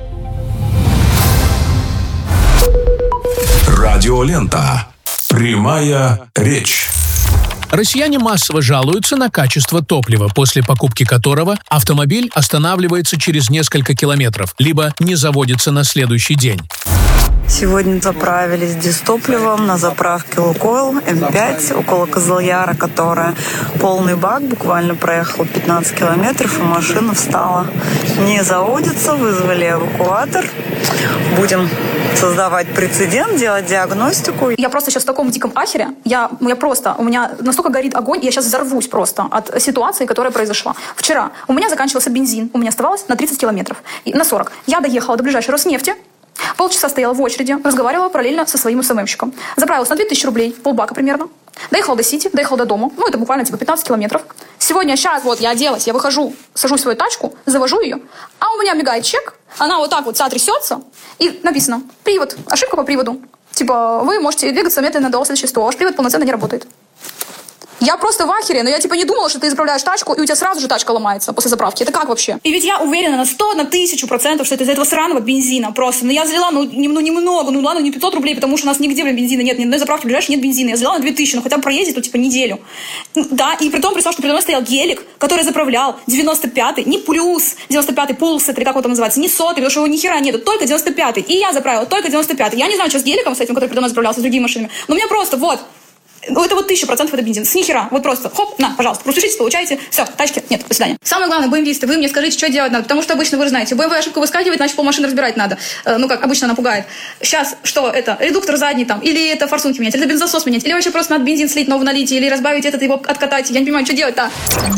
Радиолента. Прямая речь. Россияне массово жалуются на качество топлива, после покупки которого автомобиль останавливается через несколько километров, либо не заводится на следующий день. Сегодня заправились дистопливом на заправке «Лукойл» М5 около Козыльяра, которая полный бак, буквально проехал 15 километров, и машина встала. Не заводится, вызвали эвакуатор. Будем создавать прецедент, делать диагностику. Я просто сейчас в таком диком ахере. У меня настолько горит огонь, я сейчас взорвусь просто от ситуации, которая произошла. Вчера у меня заканчивался бензин, у меня оставалось на 30 километров, на 40. Я доехала до ближайшей Роснефти, полчаса стояла в очереди, разговаривала параллельно со своим СММщиком. Заправилась на 2000 рублей, полбака примерно. Доехала до Сити, доехала до дома. Это буквально 15 километров. Сегодня, сейчас, я оделась, я выхожу, сажусь в свою тачку, завожу ее, а у меня мигает чек, она вот так вот вся трясется, и написано: привод, ошибка по приводу. Вы можете двигаться медленно до следующего 100, ваш привод полноценно не работает. Я просто в ахере, но я не думала, что ты заправляешь тачку, и у тебя сразу же тачка ломается после заправки. Это как вообще? И ведь я уверена на 100, на 1000%, что это из-за этого сраного бензина просто. Но я залила, немного, ладно, не 500 рублей, потому что у нас нигде, бензина нет, ни одной заправки ближайшей нет бензина. Я залила на 2000, хотя бы проездит, неделю. Да, и при том, представь, что передо мной стоял гелик, который заправлял 95-й, не плюс, 95-й пулс, или как он там называется, не 100-й, потому что его ни хера нету, только 95-й. И я заправила только 95-й. Я не знаю, что с геликом, с этим, который передо мной заправлялся, с другими машинами. Но у меня просто это 1000% это бензин. С нихера. Просто хоп, на, пожалуйста, пропишитесь, получаете. Все, тачки нет, до свидания. Самое главное, БМВисты, вы мне скажите, что делать надо. Потому что обычно, вы же знаете, БМВ ошибку выскакивает, значит, полмашины разбирать надо. Как обычно она пугает. Сейчас что это? Редуктор задний там, или это форсунки менять, или это бензосос менять, или вообще просто надо бензин слить, новый налить, или разбавить этот, его откатать. Я не понимаю, что делать-то.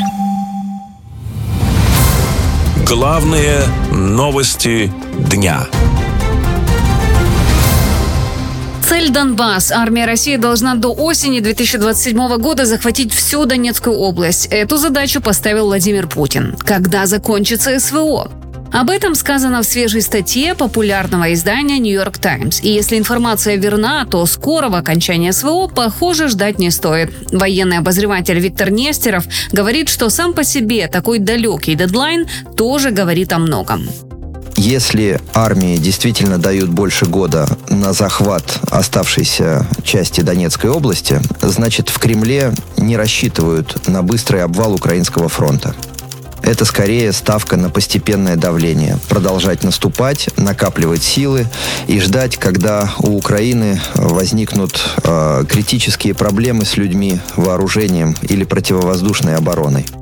Главные новости дня. Цель Донбасс. Армия России должна до осени 2027 года захватить всю Донецкую область. Эту задачу поставил Владимир Путин. Когда закончится СВО? Об этом сказано в свежей статье популярного издания New York Times. И если информация верна, то скорого окончания СВО, похоже, ждать не стоит. Военный обозреватель Виктор Нестеров говорит, что сам по себе такой далекий дедлайн тоже говорит о многом. Если армии действительно дают больше года на захват оставшейся части Донецкой области, значит, в Кремле не рассчитывают на быстрый обвал Украинского фронта. Это скорее ставка на постепенное давление. Продолжать наступать, накапливать силы и ждать, когда у Украины возникнут критические проблемы с людьми, вооружением или противовоздушной обороной.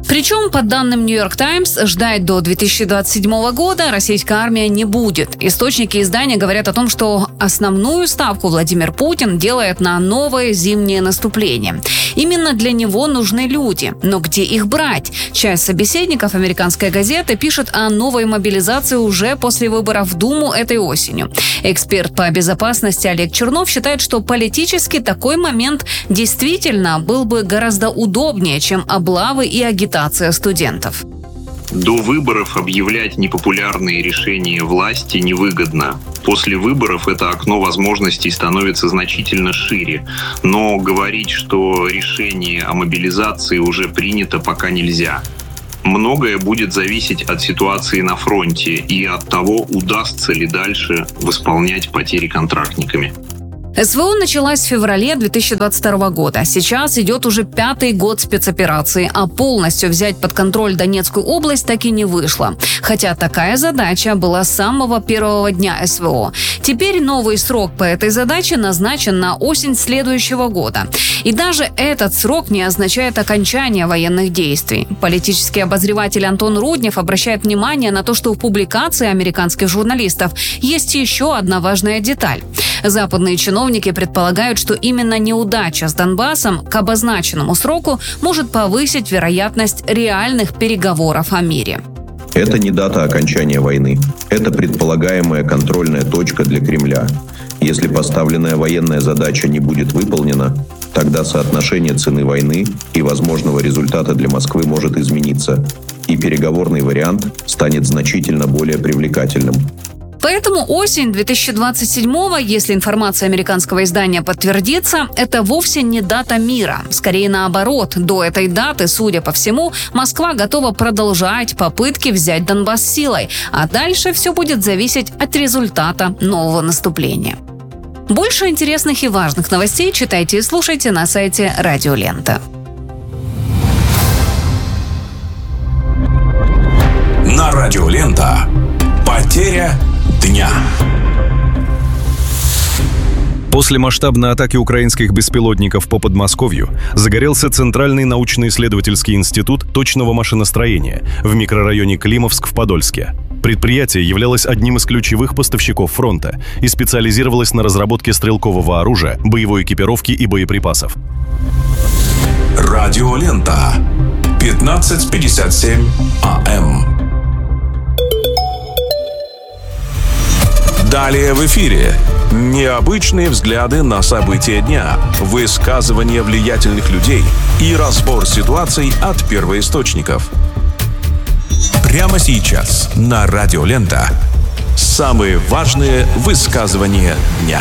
Причем, по данным New York Times, ждать до 2027 года российская армия не будет. Источники издания говорят о том, что основную ставку Владимир Путин делает на новое зимнее наступление. Именно для него нужны люди. Но где их брать? Часть собеседников «Американской газеты» пишет о новой мобилизации уже после выборов в Думу этой осенью. Эксперт по безопасности Олег Чернов считает, что политически такой момент действительно был бы гораздо удобнее, чем облавы и агитация студентов. До выборов объявлять непопулярные решения власти невыгодно. После выборов это окно возможностей становится значительно шире. Но говорить, что решение о мобилизации уже принято, пока нельзя. Многое будет зависеть от ситуации на фронте и от того, удастся ли дальше восполнять потери контрактниками. СВО началась в феврале 2022 года. Сейчас идет уже 5-й год спецоперации, а полностью взять под контроль Донецкую область так и не вышло. Хотя такая задача была с самого первого дня СВО. Теперь новый срок по этой задаче назначен на осень следующего года. И даже этот срок не означает окончание военных действий. Политический обозреватель Антон Руднев обращает внимание на то, что в публикации американских журналистов есть еще одна важная деталь. Западные чиновники предполагают, что именно неудача с Донбассом к обозначенному сроку может повысить вероятность реальных переговоров о мире. Это не дата окончания войны. Это предполагаемая контрольная точка для Кремля. Если поставленная военная задача не будет выполнена, тогда соотношение цены войны и возможного результата для Москвы может измениться, и переговорный вариант станет значительно более привлекательным. Поэтому осень 2027-го, если информация американского издания подтвердится, это вовсе не дата мира. Скорее наоборот, до этой даты, судя по всему, Москва готова продолжать попытки взять Донбасс силой, а дальше все будет зависеть от результата нового наступления. Больше интересных и важных новостей читайте и слушайте на сайте Радио Лента. На Радио Лента. Потеря дня. После масштабной атаки украинских беспилотников по Подмосковью загорелся Центральный научно-исследовательский институт точного машиностроения в микрорайоне Климовск в Подольске. Предприятие являлось одним из ключевых поставщиков фронта и специализировалось на разработке стрелкового оружия, боевой экипировки и боеприпасов. Радио Лента. 15:57 АМ. Далее в эфире. Необычные взгляды на события дня, высказывания влиятельных людей и разбор ситуаций от первоисточников. Прямо сейчас на Радио Лента. Самые важные высказывания дня.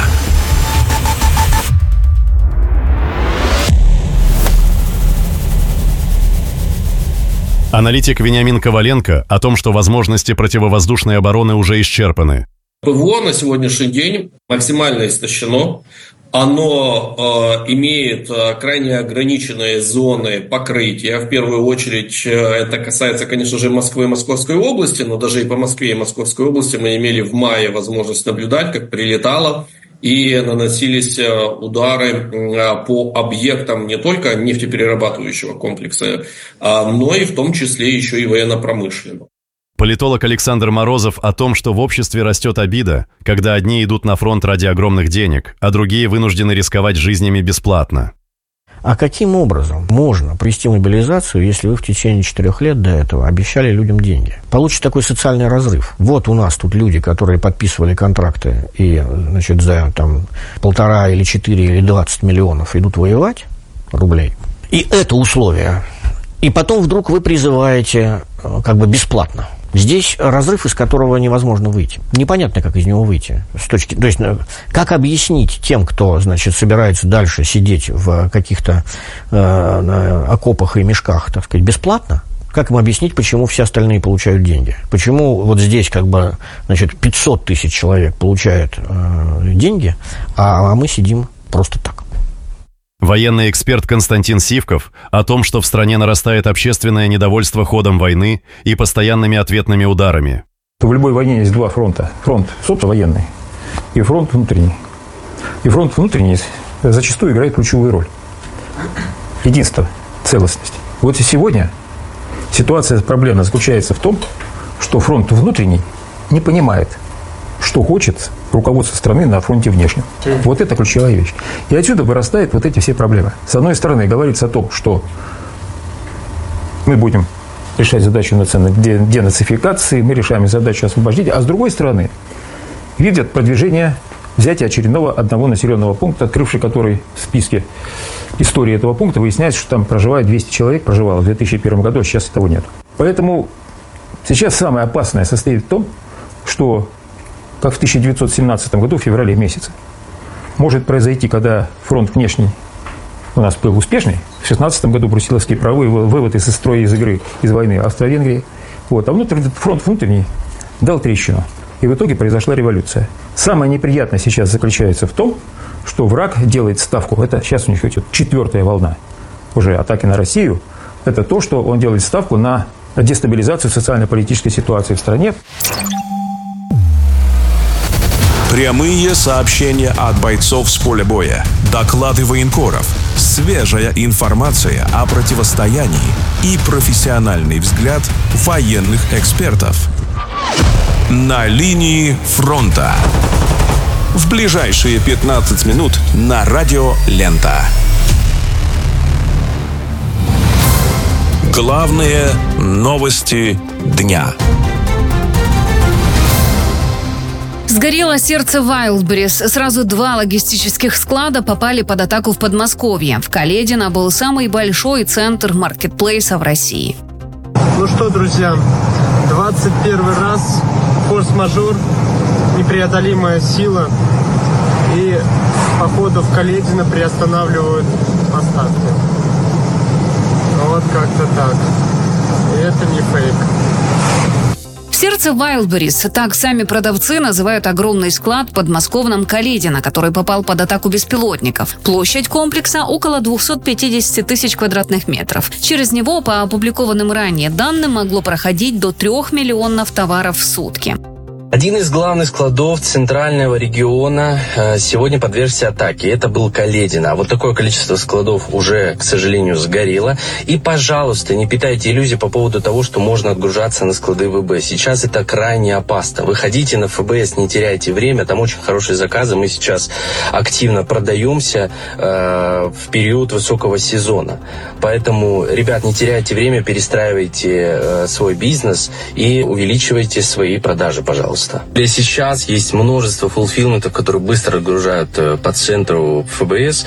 Аналитик Вениамин Коваленко о том, что возможности противовоздушной обороны уже исчерпаны. ПВО на сегодняшний день максимально истощено. Оно имеет крайне ограниченные зоны покрытия. В первую очередь это касается, конечно же, Москвы и Московской области, но даже и по Москве и Московской области мы имели в мае возможность наблюдать, как прилетало и наносились удары по объектам не только нефтеперерабатывающего комплекса, но и в том числе еще и военно-промышленного. Политолог Александр Морозов о том, что в обществе растет обида, когда одни идут на фронт ради огромных денег, а другие вынуждены рисковать жизнями бесплатно. А каким образом можно провести мобилизацию, если вы в течение 4 лет до этого обещали людям деньги? Получится такой социальный разрыв. Вот у нас тут люди, которые подписывали контракты и, значит, за там 1,5 или 4 или 20 миллионов идут воевать рублей. И это условие. И потом вдруг вы призываете как бы бесплатно. Здесь разрыв, из которого невозможно выйти. Непонятно, как из него выйти. То есть, как объяснить тем, кто, значит, собирается дальше сидеть в каких-то окопах и мешках, так сказать, бесплатно? Как им объяснить, почему все остальные получают деньги? Почему вот здесь, как бы, значит, 500 тысяч человек получают деньги, а мы сидим просто так? Военный эксперт Константин Сивков о том, что в стране нарастает общественное недовольство ходом войны и постоянными ответными ударами. В любой войне есть два фронта. Фронт, собственно, военный, и фронт внутренний. И фронт внутренний зачастую играет ключевую роль. Единство, целостность. Вот и сегодня Ситуация проблемная заключается в том, что фронт внутренний не понимает, что хочет руководство страны на фронте внешнем. Вот это ключевая вещь. И отсюда вырастают вот эти все проблемы. С одной стороны, говорится о том, что мы будем решать задачу денацификации, мы решаем задачу освобождения, а с другой стороны, видят продвижение взятия очередного одного населенного пункта, открывший который в списке истории этого пункта, выясняется, что там проживает 200 человек, проживало в 2001 году, а сейчас этого нет. Поэтому сейчас самое опасное состоит в том, что, как в 1917 году, в феврале месяце, может произойти, когда фронт внешний у нас был успешный, в 2016 году Брусиловский правый вывод из строя, из игры, из войны Австро-Венгрии, а фронт внутренний дал трещину. И в итоге произошла революция. Самое неприятное сейчас заключается в том, что враг делает ставку. Это сейчас у них идет 4-я волна уже атаки на Россию. Это то, что он делает ставку на дестабилизацию социально-политической ситуации в стране. Прямые сообщения от бойцов с поля боя, доклады военкоров, свежая информация о противостоянии и профессиональный взгляд военных экспертов. На линии фронта. В ближайшие 15 минут на радио «Лента». Главные новости дня. Сгорело сердце Wildberries. Сразу 2 логистических склада попали под атаку в Подмосковье. В Каледино был самый большой центр маркетплейса в России. Ну что, друзья, 21 раз форс-мажор, непреодолимая сила. И, походу, в Каледино приостанавливают поставки. Вот как-то так. И это не фейк. В сердце Wildberries, так сами продавцы называют огромный склад в подмосковном Каледино, который попал под атаку беспилотников. Площадь комплекса около 250 тысяч квадратных метров. Через него, по опубликованным ранее данным, могло проходить до 3 миллионов товаров в сутки. Один из главных складов центрального региона сегодня подвергся атаке. Это был Каледино. А вот такое количество складов уже, к сожалению, сгорело. И, пожалуйста, не питайте иллюзий по поводу того, что можно отгружаться на склады ВБ. Сейчас это крайне опасно. Выходите на ФБС, не теряйте время. Там очень хорошие заказы. Мы сейчас активно продаемся в период высокого сезона. Поэтому, ребят, не теряйте время, перестраивайте свой бизнес и увеличивайте свои продажи, пожалуйста. Сейчас есть множество фулфилментов, которые быстро отгружают по центру ФБС.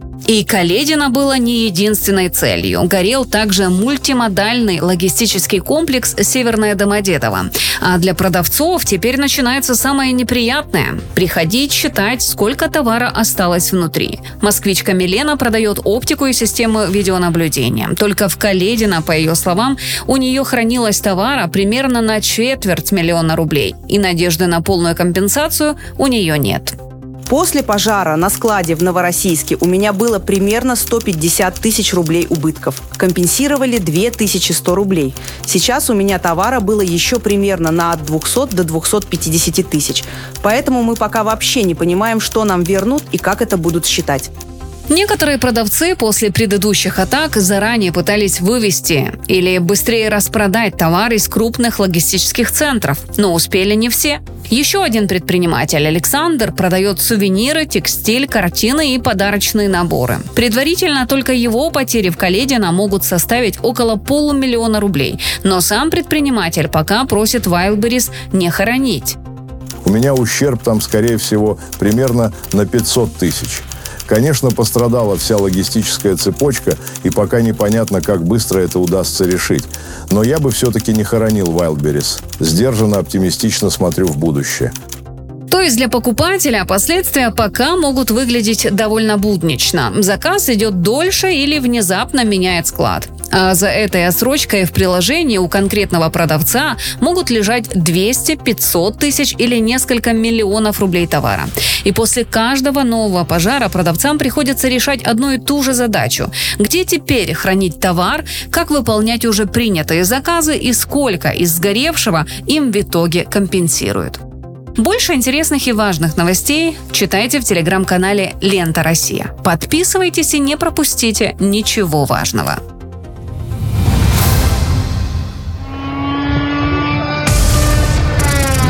И Каледино было не единственной целью. Горел также мультимодальный логистический комплекс «Северное Домодедово». А для продавцов теперь начинается самое неприятное – приходить считать, сколько товара осталось внутри. Москвичка Милена продает оптику и систему видеонаблюдения. Только в Каледино, по ее словам, у нее хранилось товара примерно на 250 000 рублей. И надежды на полную компенсацию у нее нет. После пожара на складе в Новороссийске у меня было примерно 150 тысяч рублей убытков. Компенсировали 2100 рублей. Сейчас у меня товара было еще примерно на от 200 до 250 тысяч. Поэтому мы пока вообще не понимаем, что нам вернут и как это будут считать. Некоторые продавцы после предыдущих атак заранее пытались вывести или быстрее распродать товар из крупных логистических центров, но успели не все. Еще один предприниматель, Александр, продает сувениры, текстиль, картины и подарочные наборы. Предварительно только его потери в Каледино могут составить около 500 000 рублей, но сам предприниматель пока просит Wildberries не хоронить. У меня ущерб там, скорее всего, примерно на 500 тысяч. Конечно, пострадала вся логистическая цепочка, и пока непонятно, как быстро это удастся решить. Но я бы все-таки не хоронил Wildberries. Сдержанно, оптимистично смотрю в будущее. То есть для покупателя последствия пока могут выглядеть довольно буднично. Заказ идет дольше или внезапно меняет склад. А за этой отсрочкой в приложении у конкретного продавца могут лежать 200-500 тысяч или несколько миллионов рублей товара. И после каждого нового пожара продавцам приходится решать одну и ту же задачу. Где теперь хранить товар, как выполнять уже принятые заказы и сколько из сгоревшего им в итоге компенсируют. Больше интересных и важных новостей читайте в телеграм-канале «Лента Россия». Подписывайтесь и не пропустите ничего важного.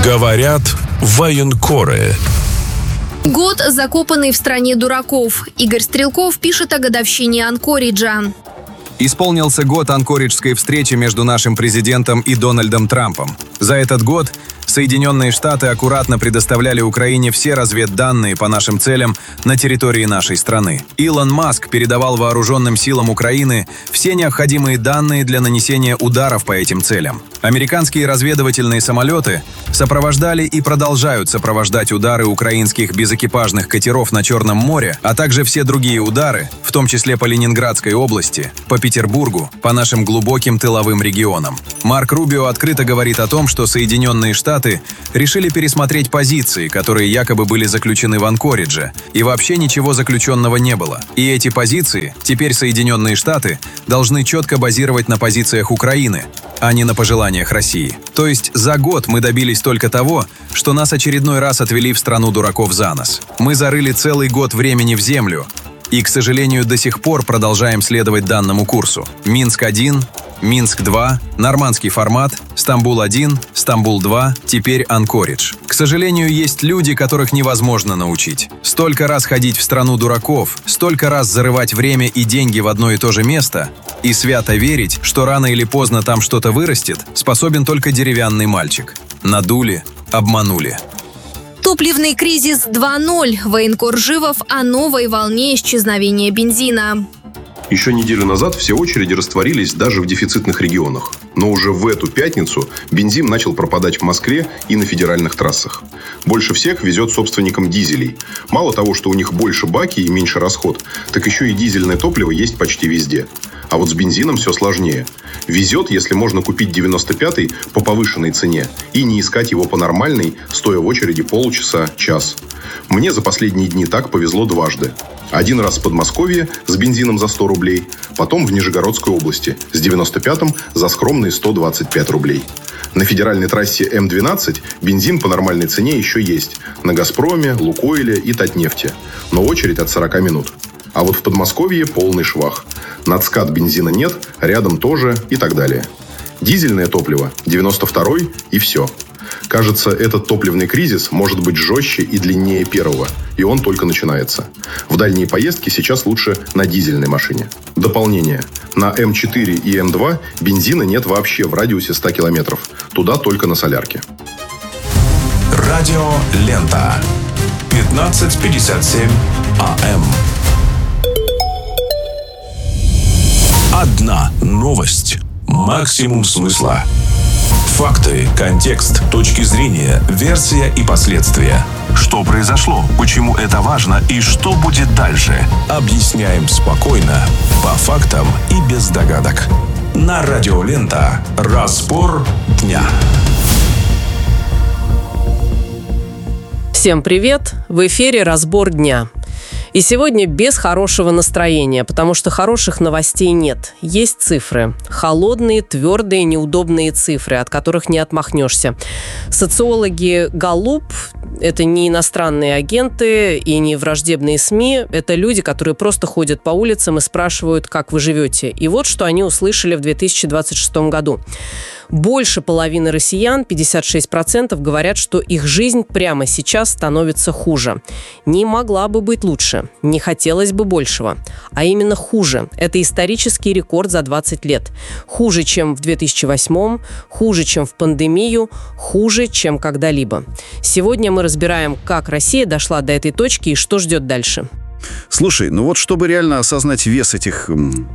Говорят военкоры. Год, закопанный в стране дураков. Игорь Стрелков пишет о годовщине Анкориджа. Исполнился год анкориджской встречи между нашим президентом и Дональдом Трампом. За этот год Соединенные Штаты аккуратно предоставляли Украине все разведданные по нашим целям на территории нашей страны. Илон Маск передавал вооруженным силам Украины все необходимые данные для нанесения ударов по этим целям. Американские разведывательные самолеты сопровождали и продолжают сопровождать удары украинских безэкипажных катеров на Черном море, а также все другие удары, в том числе по Ленинградской области, по Петербургу, по нашим глубоким тыловым регионам. Марк Рубио открыто говорит о том, что Соединенные Штаты решили пересмотреть позиции, которые якобы были заключены в Анкоридже, и вообще ничего заключенного не было. И эти позиции теперь Соединенные Штаты должны четко базировать на позициях Украины, а не на пожеланиях России. То есть за год мы добились только того, что нас очередной раз отвели в страну дураков за нос. Мы зарыли целый год времени в землю, и, к сожалению, до сих пор продолжаем следовать данному курсу. Минск-1, Минск-2, нормандский формат, Стамбул-1, Стамбул-2, теперь Анкоридж. К сожалению, есть люди, которых невозможно научить. Столько раз ходить в страну дураков, столько раз зарывать время и деньги в одно и то же место и свято верить, что рано или поздно там что-то вырастет, способен только деревянный мальчик. Надули, обманули. Топливный кризис 2.0. Военкор Живов о новой волне исчезновения бензина. Еще неделю назад все очереди растворились даже в дефицитных регионах. Но уже в эту пятницу бензин начал пропадать в Москве и на федеральных трассах. Больше всех везет собственникам дизелей. Мало того, что у них больше баки и меньше расход, так еще и дизельное топливо есть почти везде. А вот с бензином все сложнее. Везет, если можно купить 95-й по повышенной цене и не искать его по нормальной, стоя в очереди полчаса, час. Мне за последние дни так повезло дважды. Один раз в Подмосковье с бензином за 100 рублей, потом в Нижегородской области с 95-м за скромные 125 рублей. На федеральной трассе М12 бензин по нормальной цене еще есть. На «Газпроме», «Лукойле» и «Татнефти». Но очередь от 40 минут. А вот в Подмосковье полный швах. Над СКАТ бензина нет, рядом тоже и так далее. Дизельное топливо 92-й и все. Кажется, этот топливный кризис может быть жестче и длиннее первого, и он только начинается. В дальние поездки сейчас лучше на дизельной машине. Дополнение. На М4 и М2 бензина нет вообще в радиусе 100 километров. Туда только на солярке. Радио Лента. 15:57 АМ. Одна новость. Максимум смысла. Факты, контекст, точки зрения, версия и последствия. Что произошло, почему это важно и что будет дальше. Объясняем спокойно, по фактам и без догадок. На Радио Лента. Разбор дня. Всем привет! В эфире «Разбор дня». И сегодня без хорошего настроения, потому что хороших новостей нет. Есть цифры. Холодные, твердые, неудобные цифры, от которых не отмахнешься. Социологи Галлуп – это не иностранные агенты и не враждебные СМИ. Это люди, которые просто ходят по улицам и спрашивают, как вы живете. И вот что они услышали в 2026 году. Больше половины россиян, 56%, говорят, что их жизнь прямо сейчас становится хуже. Не могла бы быть лучше, не хотелось бы большего. А именно хуже. Это исторический рекорд за 20 лет. Хуже, чем в 2008, хуже, чем в пандемию, хуже, чем когда-либо. Сегодня мы разбираем, как Россия дошла до этой точки и что ждет дальше. Слушай, ну вот чтобы реально осознать вес этих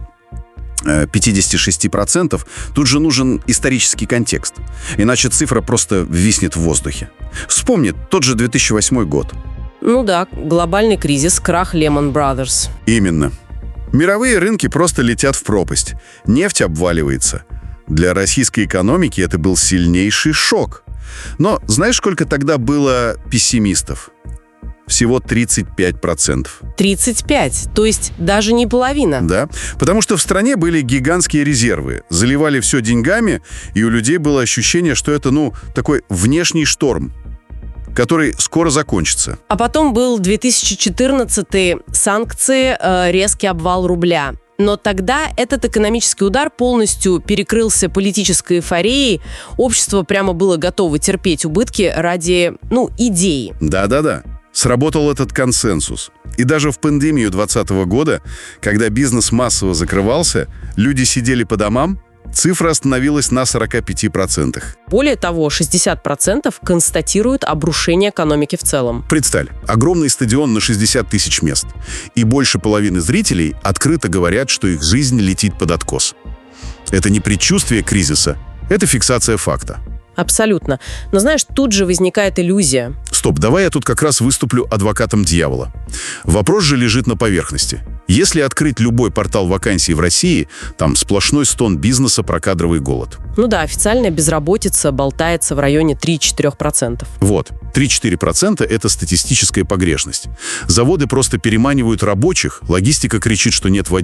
56%, тут же нужен исторический контекст. Иначе цифра просто виснет в воздухе. Вспомни тот же 2008 год. Ну да, глобальный кризис, крах Lehman Brothers. Именно. Мировые рынки просто летят в пропасть. Нефть обваливается. Для российской экономики это был сильнейший шок. Но знаешь, сколько тогда было пессимистов? Всего 35%. 35%, то есть даже не половина. Да, потому что в стране были гигантские резервы. Заливали все деньгами, и у людей было ощущение, что это, такой внешний шторм, который скоро закончится. А потом был 2014-й, санкции, резкий обвал рубля. Но тогда этот экономический удар полностью перекрылся политической эйфорией. Общество прямо было готово терпеть убытки ради, идеи. Да-да-да. Сработал этот консенсус. И даже в пандемию 2020 года, когда бизнес массово закрывался, люди сидели по домам, цифра остановилась на 45%. Более того, 60% констатируют обрушение экономики в целом. Представь, огромный стадион на 60 тысяч мест. И больше половины зрителей открыто говорят, что их жизнь летит под откос. Это не предчувствие кризиса, это фиксация факта. Абсолютно. Но знаешь, тут же возникает иллюзия. Стоп, давай я тут как раз выступлю адвокатом дьявола. Вопрос же лежит на поверхности. Если открыть любой портал вакансий в России, там сплошной стон бизнеса про кадровый голод. Официальная безработица болтается в районе 3-4%. Вот, 3-4% – это статистическая погрешность. Заводы просто переманивают рабочих, логистика кричит, что нет водителей.